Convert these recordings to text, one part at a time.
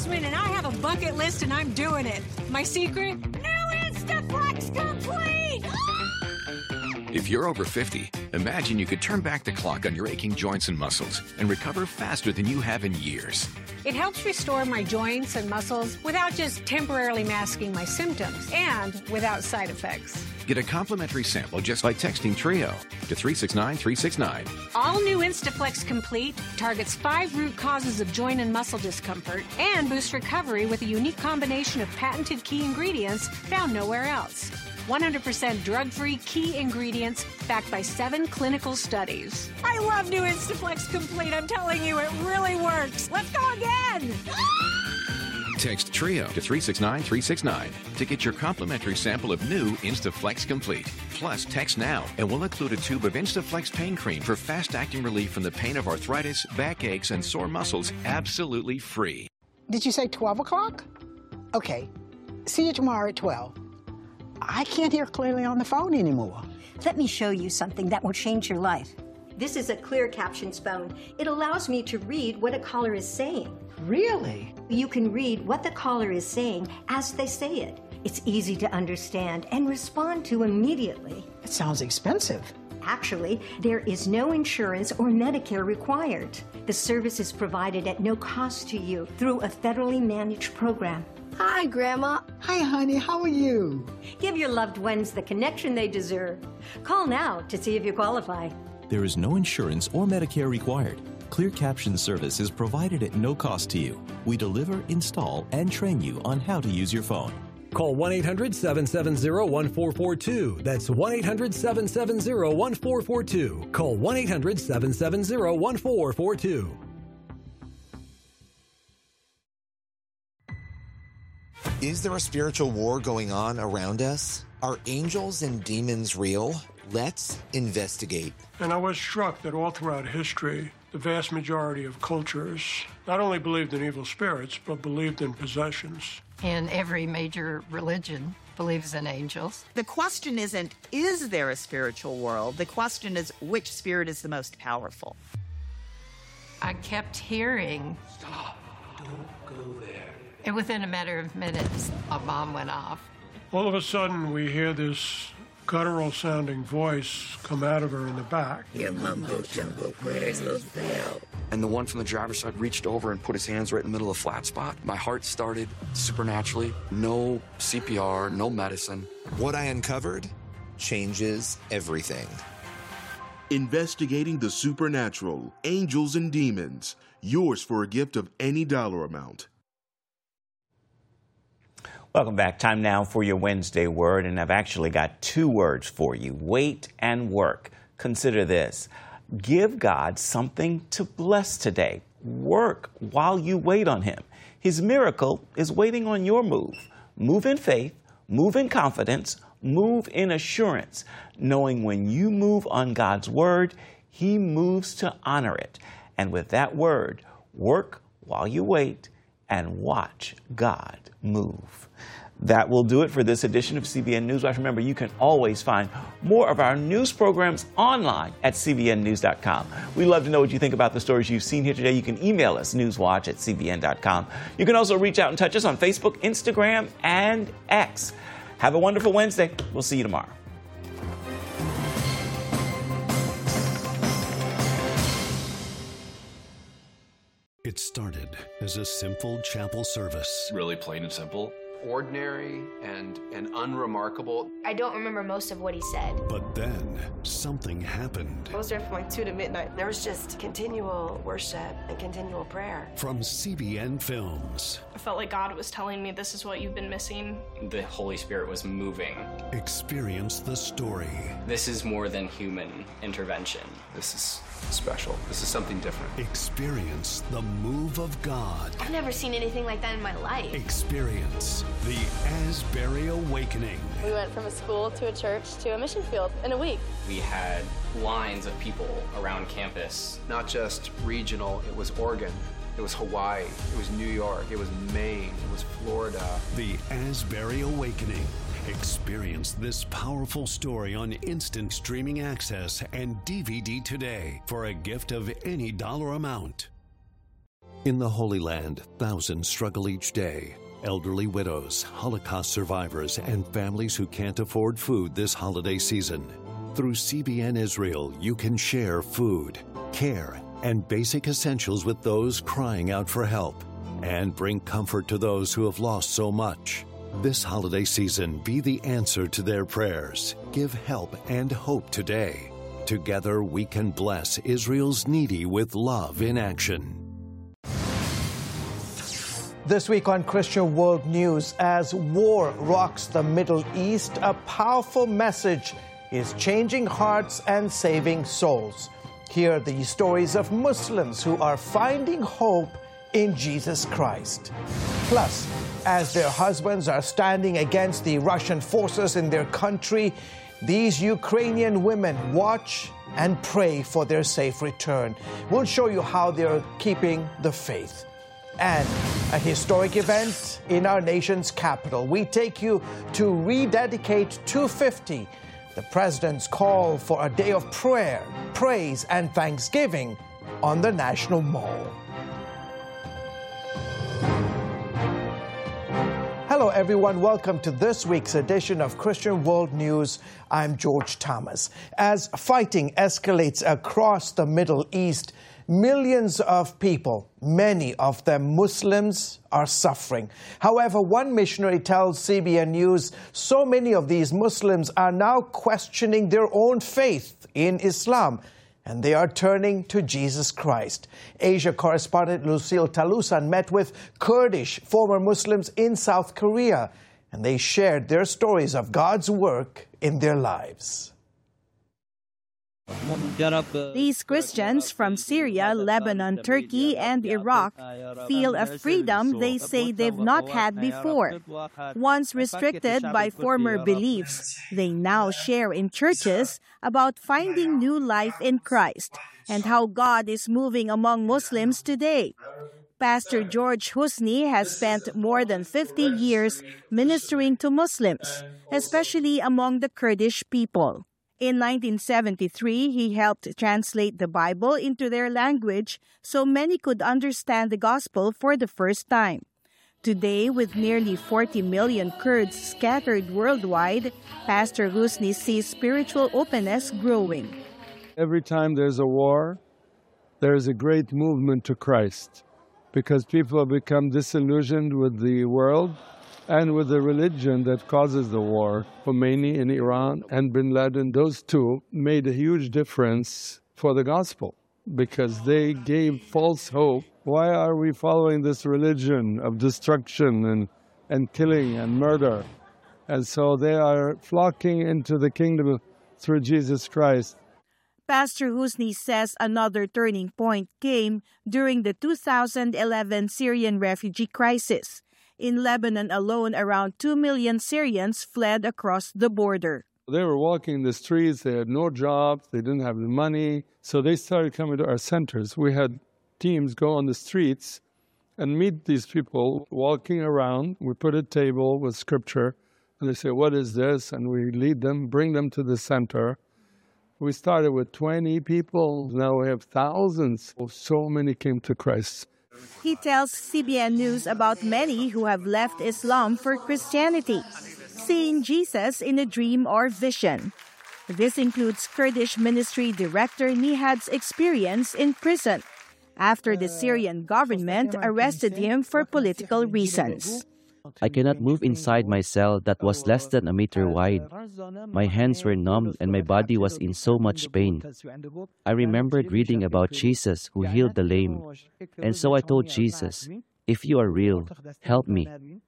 Jasmine, and I have a bucket list, and I'm doing it. My secret? New Instaflex Complete! If you're over 50, imagine you could turn back the clock on your aching joints and muscles and recover faster than you have in years. It helps restore my joints and muscles without just temporarily masking my symptoms and without side effects. Get a complimentary sample just by texting TRIO to 369-369. All new Instaflex Complete targets 5 root causes of joint and muscle discomfort and boosts recovery with a unique combination of patented key ingredients found nowhere else. 100% drug-free key ingredients backed by 7 clinical studies. I love new Instaflex Complete. I'm telling you, it really works. Let's go again. Text TRIO to 369-369 to get your complimentary sample of new Instaflex Complete. Plus, text now and we'll include a tube of Instaflex pain cream for fast-acting relief from the pain of arthritis, backaches, and sore muscles absolutely free. Did you say 12 o'clock? Okay. See you tomorrow at 12. I can't hear clearly on the phone anymore. Let me show you something that will change your life. This is a clear captions phone. It allows me to read what a caller is saying. Really? You can read what the caller is saying as they say it. It's easy to understand and respond to immediately. It sounds expensive. Actually, there is no insurance or Medicare required. The service is provided at no cost to you through a federally managed program. Hi, Grandma. Hi, honey. How are you? Give your loved ones the connection they deserve. Call now to see if you qualify. There is no insurance or Medicare required. Clear Caption service is provided at no cost to you. We deliver, install, and train you on how to use your phone. Call 1-800-770-1442. That's 1-800-770-1442. Call 1-800-770-1442. Is there a spiritual war going on around us? Are angels and demons real? Let's investigate. And I was struck that all throughout history, the vast majority of cultures not only believed in evil spirits, but believed in possessions. And every major religion believes in angels. The question isn't, is there a spiritual world? The question is, which spirit is the most powerful? I kept hearing, "Stop, don't go there." And within a matter of minutes, a bomb went off. All of a sudden, we hear this guttural-sounding voice come out of her in the back. Your mumbo-jumbo prayers will fail. And the one from the driver's side reached over and put his hands right in the middle of the flat spot. My heart started supernaturally. No CPR, no medicine. What I uncovered changes everything. Investigating the supernatural, angels and demons. Yours for a gift of any dollar amount. Welcome back. Time now for your Wednesday word, and I've actually got 2 words for you: wait and work. Consider this. Give God something to bless today. Work while you wait on Him. His miracle is waiting on your move. Move in faith, move in confidence, move in assurance, knowing when you move on God's word, He moves to honor it. And with that word, work while you wait and watch God move. That will do it for this edition of CBN Newswatch. Remember, you can always find more of our news programs online at cbnnews.com. We'd love to know what you think about the stories you've seen here today. You can email us, newswatch@cbn.com. You can also reach out and touch us on Facebook, Instagram, and X. Have a wonderful Wednesday. We'll see you tomorrow. It started as a simple chapel service. Really plain and simple. Ordinary and unremarkable. I don't remember most of what he said. But then something happened. I was there from like 2 to midnight. There was just continual worship and continual prayer. From CBN Films. I felt like God was telling me, this is what you've been missing. The Holy Spirit was moving. Experience the story. This is more than human intervention. This is special. This is something different. Experience the move of God. I've never seen anything like that in my life. Experience the Asbury Awakening. We went from a school to a church to a mission field in a week. We had lines of people around campus. Not just regional, it was Oregon, it was Hawaii, it was New York, it was Maine, it was Florida. The Asbury Awakening. Experience this powerful story on instant streaming access and DVD today for a gift of any dollar amount. In the Holy Land, thousands struggle each day. Elderly widows, Holocaust survivors, and families who can't afford food this holiday season. Through CBN Israel, you can share food, care, and basic essentials with those crying out for help, and bring comfort to those who have lost so much. This holiday season, be the answer to their prayers. Give help and hope today. Together, we can bless Israel's needy with love in action. This week on Christian World News, as war rocks the Middle East, a powerful message is changing hearts and saving souls. Hear the stories of Muslims who are finding hope in Jesus Christ. Plus, as their husbands are standing against the Russian forces in their country, these Ukrainian women watch and pray for their safe return. We'll show you how they're keeping the faith. And a historic event in our nation's capital. We take you to rededicate 250, the president's call for a day of prayer, praise, and thanksgiving on the National Mall. Hello, everyone. Welcome to this week's edition of Christian World News. I'm George Thomas. As fighting escalates across the Middle East, millions of people, many of them Muslims, are suffering. However, one missionary tells CBN News so many of these Muslims are now questioning their own faith in Islam, and they are turning to Jesus Christ. Asia correspondent Lucille Talusan met with Kurdish former Muslims in South Korea, and they shared their stories of God's work in their lives. These Christians from Syria, Lebanon, Turkey, and Iraq feel a freedom they say they've not had before. Once restricted by former beliefs, they now share in churches about finding new life in Christ and how God is moving among Muslims today. Pastor George Husni has spent more than 50 years ministering to Muslims, especially among the Kurdish people. In 1973, he helped translate the Bible into their language so many could understand the gospel for the first time. Today, with nearly 40 million Kurds scattered worldwide, Pastor Husni sees spiritual openness growing. Every time there's a war, there's a great movement to Christ because people have become disillusioned with the world and with the religion that causes the war. Khomeini in Iran and Bin Laden, those two made a huge difference for the gospel because they gave false hope. Why are we following this religion of destruction and killing and murder? And so they are flocking into the kingdom through Jesus Christ. Pastor Husni says another turning point came during the 2011 Syrian refugee crisis. In Lebanon alone, around 2 million Syrians fled across the border. They were walking the streets, they had no jobs, they didn't have the money, so they started coming to our centers. We had teams go on the streets and meet these people walking around. We put a table with scripture, and they say, what is this? And we lead them, bring them to the center. We started with 20 people, now we have thousands. So many came to Christ. He tells CBN News about many who have left Islam for Christianity, seeing Jesus in a dream or vision. This includes Kurdish ministry director Nihad's experience in prison after the Syrian government arrested him for political reasons. I cannot move inside my cell that was less than a meter wide. My hands were numbed and my body was in so much pain. I remembered reading about Jesus who healed the lame. And so I told Jesus, if you are real, help me.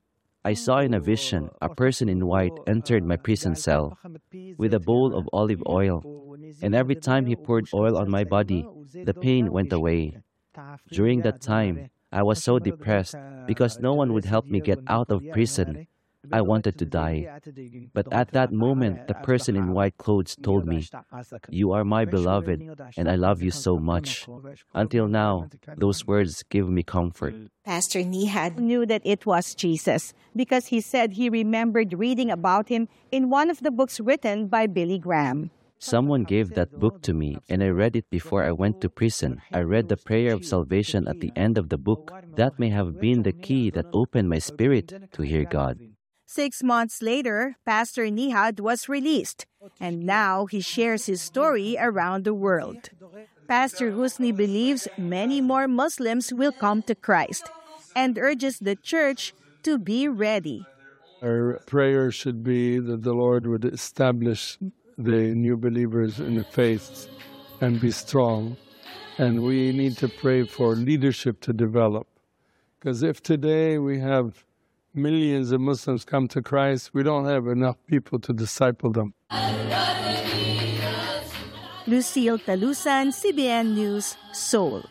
I saw in a vision a person in white entered my prison cell with a bowl of olive oil. And every time he poured oil on my body, the pain went away. During that time, I was so depressed because no one would help me get out of prison. I wanted to die. But at that moment, the person in white clothes told me, "You are my beloved, and I love you so much." Until now, those words give me comfort. Pastor Nihad knew that it was Jesus because he said he remembered reading about him in one of the books written by Billy Graham. Someone gave that book to me, and I read it before I went to prison. I read the prayer of salvation at the end of the book. That may have been the key that opened my spirit to hear God. 6 months later, Pastor Nihad was released, and now he shares his story around the world. Pastor Husni believes many more Muslims will come to Christ and urges the church to be ready. Our prayer should be that the Lord would establish the new believers in the faith and be strong. And we need to pray for leadership to develop. Because if today we have millions of Muslims come to Christ, we don't have enough people to disciple them. Lucille Talusan, CBN News, Seoul.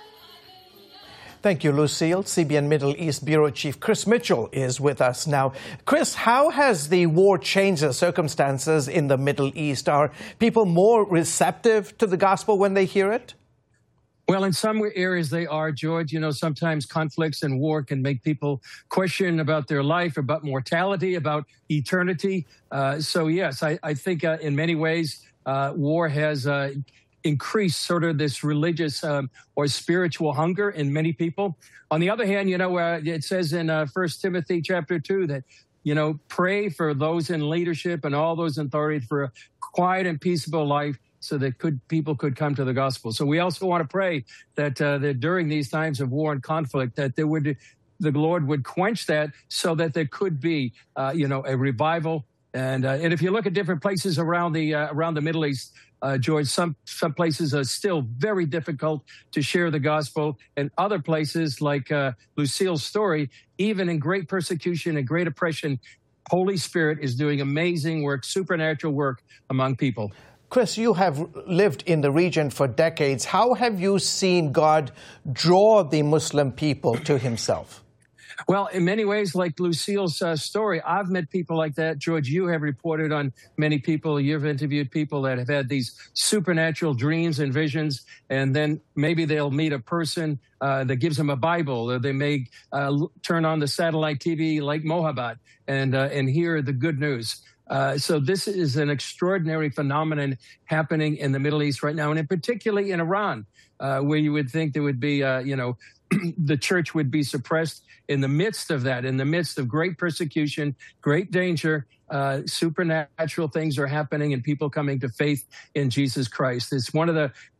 Thank you, Lucille. CBN Middle East Bureau Chief Chris Mitchell is with us now. Chris, how has the war changed the circumstances in the Middle East? Are people more receptive to the gospel when they hear it? Well, in some areas they are, George. You know, sometimes conflicts and war can make people question about their life, about mortality, about eternity. So, yes, I think in many ways war has increased sort of this religious or spiritual hunger in many people. On the other hand, you know, it says in 1 Timothy chapter 2 that, you know, pray for those in leadership and all those in authority for a quiet and peaceable life so that people could come to the gospel. So we also want to pray that, that during these times of war and conflict, that the Lord would quench that so that there could be, you know, a revival. And if you look at different places around the Middle East, George, some places are still very difficult to share the gospel, and other places like Lucille's story, even in great persecution and great oppression, Holy Spirit is doing amazing work, supernatural work among people. Chris, you have lived in the region for decades. How have you seen God draw the Muslim people to himself? Well, in many ways, like Lucille's story, I've met people like that. George, you have reported on many people. You've interviewed people that have had these supernatural dreams and visions, and then maybe they'll meet a person that gives them a Bible, or they may turn on the satellite TV like Mohabbat and hear the good news. So this is an extraordinary phenomenon happening in the Middle East right now, and in particularly in Iran, where you would think there would be, you know, the church would be suppressed. In the midst of that, in the midst of great persecution, great danger, supernatural things are happening and people coming to faith in Jesus Christ. It's one of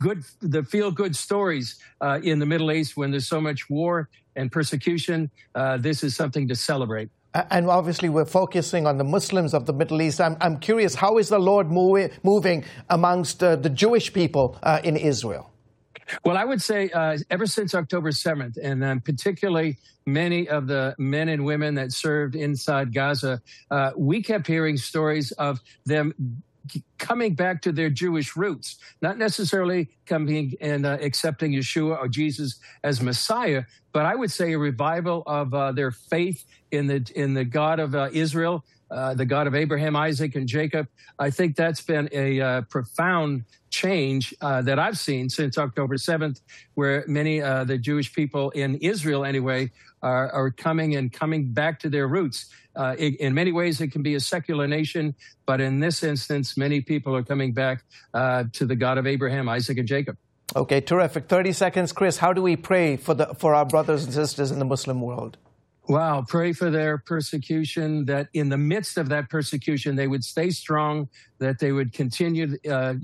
the feel-good stories in the Middle East when there's so much war and persecution. This is something to celebrate. And obviously we're focusing on the Muslims of the Middle East. I'm curious, how is the Lord moving amongst the Jewish people in Israel? Well, I would say ever since October 7th, and particularly many of the men and women that served inside Gaza, we kept hearing stories of them coming back to their Jewish roots, not necessarily coming and accepting Yeshua or Jesus as Messiah, but I would say a revival of their faith in the God of Israel, the God of Abraham, Isaac, and Jacob. I think that's been a profound change that I've seen since October 7th, where many the Jewish people in Israel, anyway, are coming back to their roots. In many ways, it can be a secular nation, but in this instance, many people are coming back to the God of Abraham, Isaac, and Jacob. Okay, terrific. 30 seconds, Chris. How do we pray for our brothers and sisters in the Muslim world? Wow, pray for their persecution, that in the midst of that persecution, they would stay strong, that they would continue,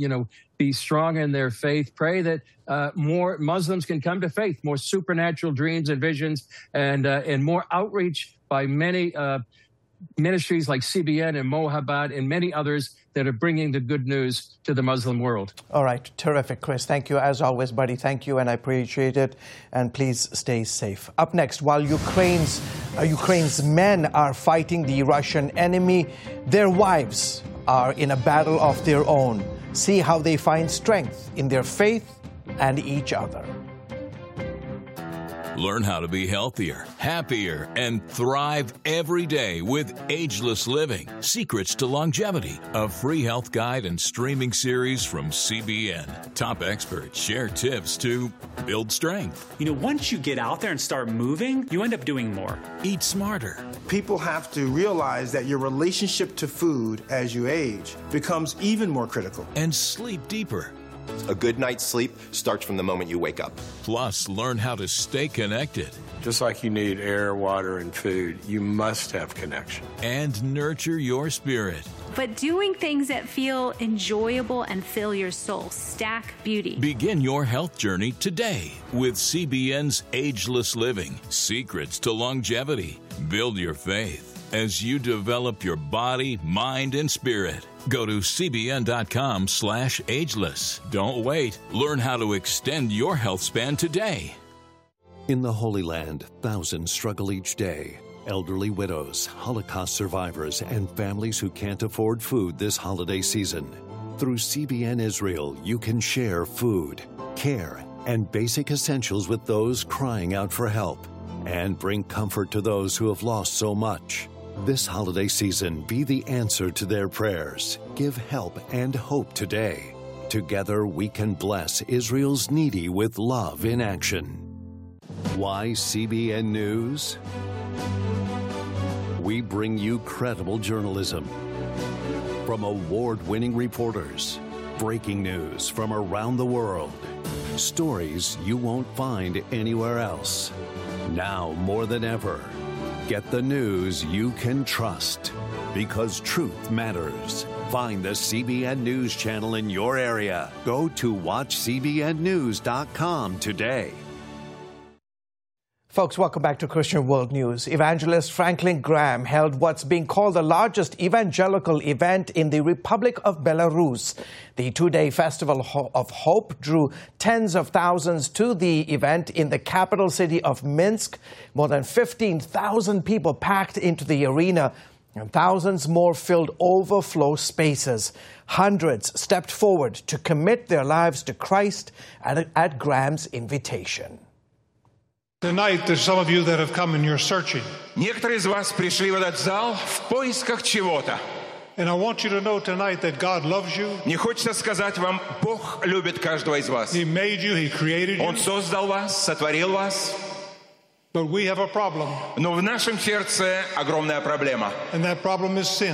be strong in their faith. Pray that more Muslims can come to faith, more supernatural dreams and visions, and more outreach by many ministries like CBN and Mohabbat and many others that are bringing the good news to the Muslim world. All right. Terrific, Chris. Thank you as always, buddy. Thank you, and I appreciate it. And please stay safe. Up next, while Ukraine's men are fighting the Russian enemy, their wives are in a battle of their own. See how they find strength in their faith and each other. Learn how to be healthier, happier, and thrive every day with Ageless Living, Secrets to Longevity, a free health guide and streaming series from CBN. Top experts share tips to build strength. You know, once you get out there and start moving, you end up doing more. Eat smarter. People have to realize that your relationship to food as you age becomes even more critical. And sleep deeper. A good night's sleep starts from the moment you wake up. Plus, learn how to stay connected. Just like you need air, water, and food, you must have connection. And nurture your spirit. But doing things that feel enjoyable and fill your soul. Stack Beauty. Begin your health journey today with CBN's Ageless Living, Secrets to Longevity. Build your faith as you develop your body, mind, and spirit. Go to cbn.com/ageless. Don't wait. Learn how to extend your health span today. In the Holy Land, thousands struggle each day. Elderly widows, Holocaust survivors, and families who can't afford food this holiday season. Through CBN Israel, you can share food, care, and basic essentials with those crying out for help, and bring comfort to those who have lost so much. This holiday season, be the answer to their prayers. Give help and hope today. Together, we can bless Israel's needy with love in action. Why CBN News? We bring you credible journalism from award-winning reporters, breaking news from around the world, stories you won't find anywhere else. Now more than ever, get the news you can trust, because truth matters. Find the CBN News channel in your area. Go to watchcbnnews.com today. Folks, welcome back to Christian World News. Evangelist Franklin Graham held what's being called the largest evangelical event in the Republic of Belarus. The two-day Festival of Hope drew tens of thousands to the event in the capital city of Minsk. More than 15,000 people packed into the arena, and thousands more filled overflow spaces. Hundreds stepped forward to commit their lives to Christ at Graham's invitation. Tonight, there's some of you that have come and you're searching. Некоторые из вас пришли в этот зал в поисках чего-то. And I want you to know tonight that God loves you. Мне хочется сказать вам, Бог любит каждого из вас. He made you, He created you. Он создал вас, сотворил вас. But we have a problem. Но в нашем сердце огромная проблема. And that problem is sin.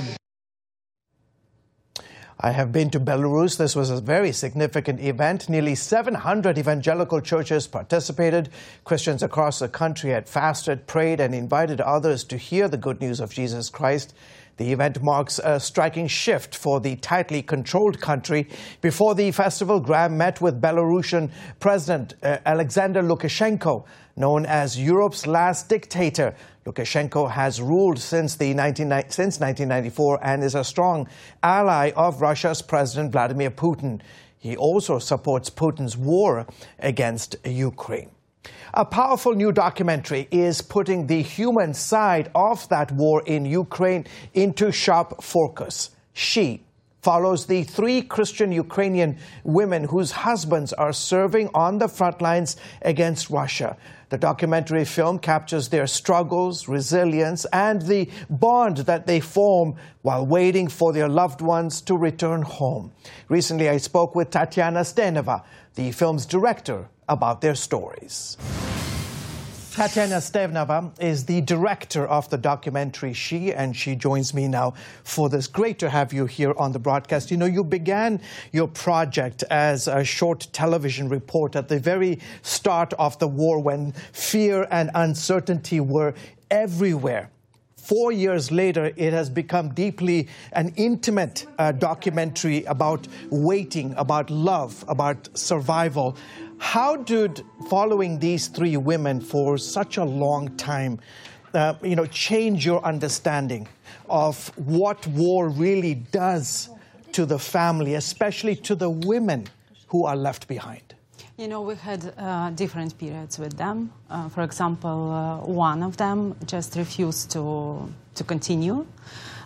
I have been to Belarus. This was a very significant event. Nearly 700 evangelical churches participated. Christians across the country had fasted, prayed, and invited others to hear the good news of Jesus Christ. The event marks a striking shift for the tightly controlled country. Before the festival, Graham met with Belarusian President Alexander Lukashenko, known as Europe's last dictator. Lukashenko has ruled since 1994 and is a strong ally of Russia's President Vladimir Putin. He also supports Putin's war against Ukraine. A powerful new documentary is putting the human side of that war in Ukraine into sharp focus. She follows the 3 Christian Ukrainian women whose husbands are serving on the front lines against Russia. The documentary film captures their struggles, resilience, and the bond that they form while waiting for their loved ones to return home. Recently, I spoke with Tatiana Steneva, the film's director, about their stories. Tatiana Steneva is the director of the documentary She, and she joins me now for this. Great to have you here on the broadcast. You know, you began your project as a short television report at the very start of the war when fear and uncertainty were everywhere. 4 years later, it has become deeply an intimate documentary about waiting, about love, about survival. How did following these 3 women for such a long time, change your understanding of what war really does to the family, especially to the women who are left behind? You know, we had different periods with them. For example, one of them just refused to continue.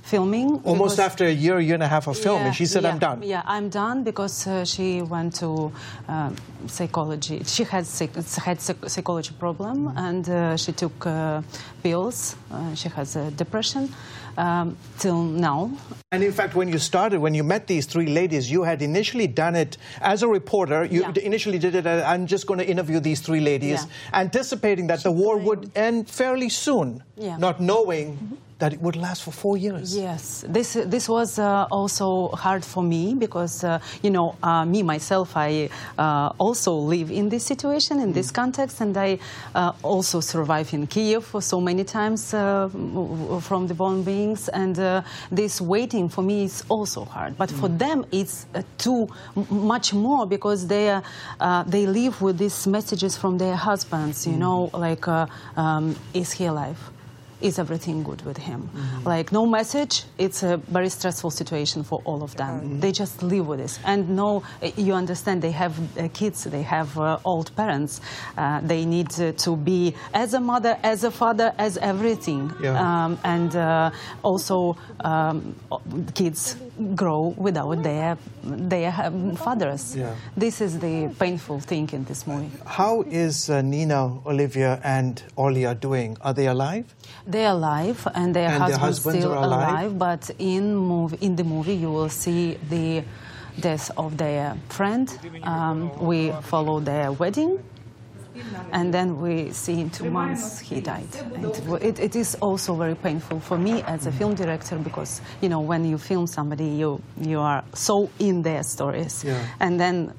filming. Almost after a year and a half of filming, she said, I'm done. Yeah, I'm done because she went to psychology. She had psychology problem, and she took pills. She has depression till now. And in fact, when you met these three ladies, you had initially done it as a reporter. You initially did it, I'm just going to interview these three ladies, anticipating that the war would end fairly soon, not knowing that it would last for 4 years. Yes, this was also hard for me because, me, myself, I also live in this situation, in this context, and I also survived in Kiev for so many times from the bombings, and this waiting for me is also hard. But for them, it's too much more because they live with these messages from their husbands, like, is he alive? Is everything good with him? Like, no message, it's a very stressful situation for all of them. They just live with this. And you understand, they have kids, they have old parents. They need to be as a mother, as a father, as everything. And also, kids grow without their fathers. This is the painful thing in this movie. How is Nina, Olivia, and Olia doing? Are they alive? They're alive, and their husbands still alive. But in the movie, you will see the death of their friend. We follow their wedding, and then we see in 2 months he died. And it is also very painful for me as a film director because, when you film somebody, you are so in their stories. And then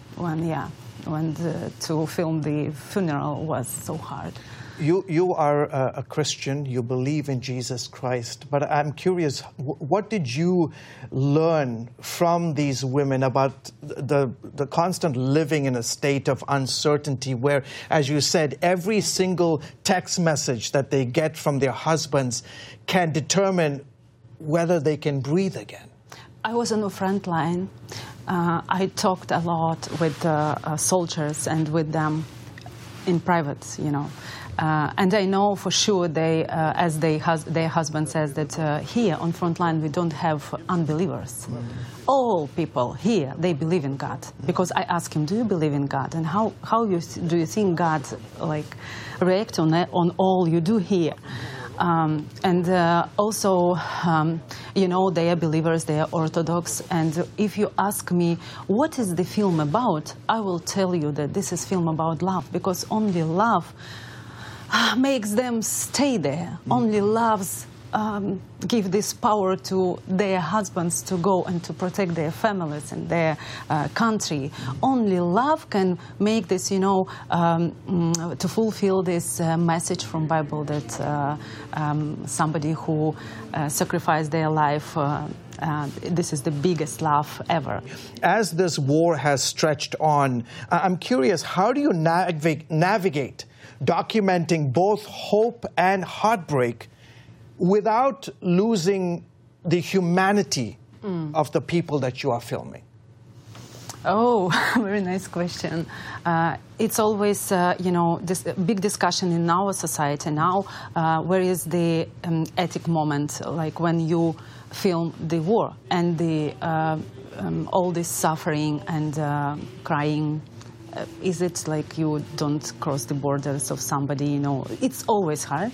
to film the funeral was so hard. You are a Christian, you believe in Jesus Christ, but I'm curious, what did you learn from these women about the constant living in a state of uncertainty where, as you said, every single text message that they get from their husbands can determine whether they can breathe again? I was on the front line. I talked a lot with soldiers and with them in private, and I know for sure as their husband says, that here on front line we don't have unbelievers. All people here, they believe in God. Because I asked him, do you believe in God? And how do you think God react on all you do here? And also, they are believers, they are Orthodox. And if you ask me, what is the film about? I will tell you that this is film about love, because only love makes them stay there. Only loves give this power to their husbands to go and to protect their families and their country. Only love can make this, to fulfill this message from Bible that somebody who sacrificed their life, this is the biggest love ever. As this war has stretched on, I'm curious, how do you navigate documenting both hope and heartbreak without losing the humanity of the people that you are filming? Oh, very nice question. It's always, this big discussion in our society now, where is the ethic moment, like when you film the war and the all this suffering and crying. Is it like you don't cross the borders of somebody, It's always hard.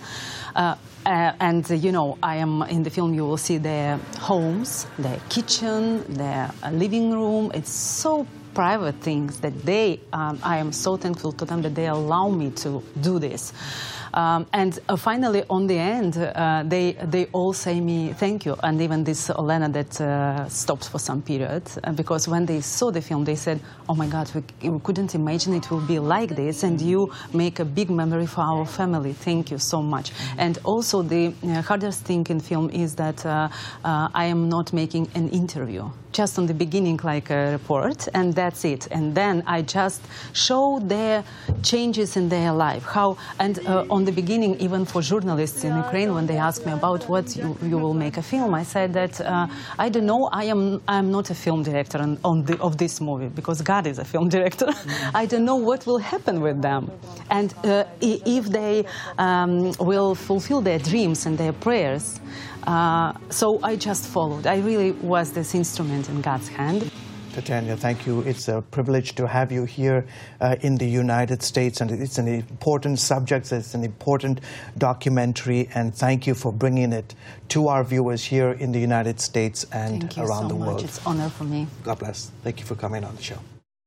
And, I am in the film, you will see their homes, their kitchen, their living room. It's so private things that I am so thankful to them that they allow me to do this. And finally, on the end, they all say me thank you. And even this Olena that stopped for some period, because when they saw the film, they said, oh my God, we couldn't imagine it will be like this. And you make a big memory for our family. Thank you so much. And also the hardest thing in film is that I am not making an interview. Just on the beginning, like a report, and that's it. And then I just show their changes in their life. On the beginning, even for journalists in Ukraine, when they ask me about what you will make a film, I said that I don't know. I'm not a film director of this movie, because God is a film director. I don't know what will happen with them, and if they will fulfill their dreams and their prayers. So I just followed. I really was this instrument in God's hand. Tatiana, thank you. It's a privilege to have you here in the United States, and it's an important subject. It's an important documentary, and thank you for bringing it to our viewers here in the United States and around the world. Thank you so much. It's an honor for me. God bless. Thank you for coming on the show.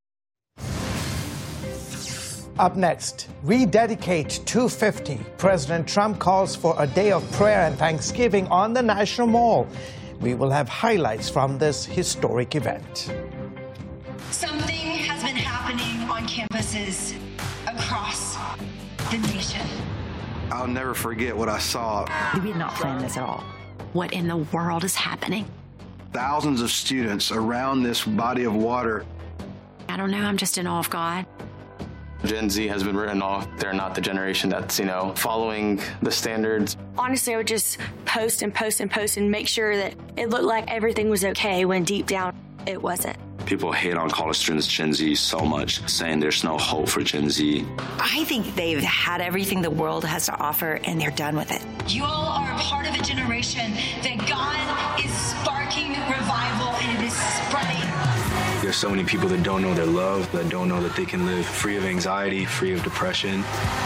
Up next, rededicate 250. President Trump calls for a day of prayer and thanksgiving on the National Mall. We will have highlights from this historic event. Something has been happening on campuses across the nation. I'll never forget what I saw. We did not plan this at all. What in the world is happening? Thousands of students around this body of water. I don't know, I'm just in awe of God. Gen Z has been written off. They're not the generation that's, following the standards. Honestly, I would just post and post and post and make sure that it looked like everything was okay when deep down it wasn't. People hate on college students, Gen Z, so much, saying there's no hope for Gen Z. I think they've had everything the world has to offer, and they're done with it. You all are a part of a generation that God is sparking revival, and it is spreading. There's so many people that don't know their love, that don't know that they can live free of anxiety, free of depression.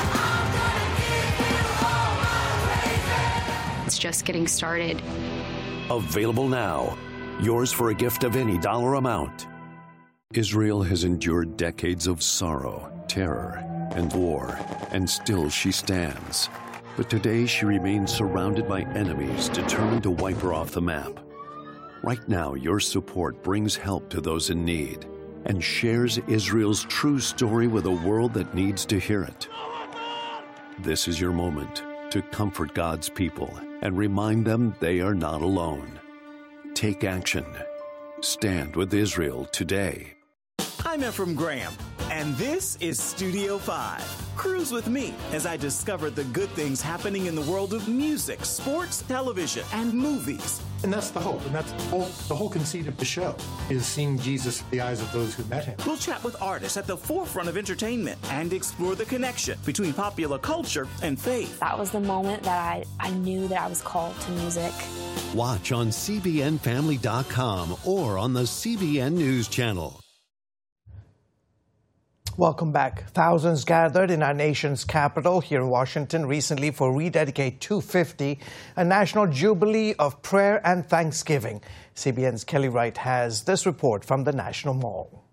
It's just getting started. Available now. Yours for a gift of any dollar amount. Israel has endured decades of sorrow, terror, and war, and still she stands. But today she remains surrounded by enemies determined to wipe her off the map. Right now, your support brings help to those in need and shares Israel's true story with a world that needs to hear it. This is your moment to comfort God's people and remind them they are not alone. Take action. Stand with Israel today. I'm Ephraim Graham, and this is Studio 5. Cruise with me as I discover the good things happening in the world of music, sports, television, and movies. And that's the hope, and that's the whole conceit of the show, is seeing Jesus through the eyes of those who met him. We'll chat with artists at the forefront of entertainment and explore the connection between popular culture and faith. That was the moment that I knew that I was called to music. Watch on CBNFamily.com or on the CBN News Channel. Welcome back. Thousands gathered in our nation's capital here in Washington recently for Rededicate 250, a national jubilee of prayer and thanksgiving. CBN's Kelly Wright has this report from the National Mall.